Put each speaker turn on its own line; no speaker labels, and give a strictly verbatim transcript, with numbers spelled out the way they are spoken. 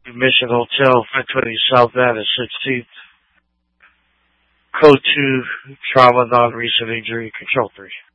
Mission Hotel, five twenty South Addis sixteenth. Code two, trauma, non-recent injury, control three.